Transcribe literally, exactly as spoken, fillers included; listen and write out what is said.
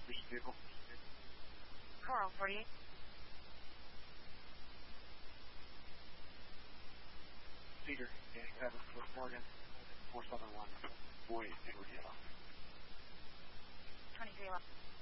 Mission vehicle. Coral, forty-eight. Cedar, gang seven, West Morgan, four seven one, Boyd, Edward Yellow. twenty-three left.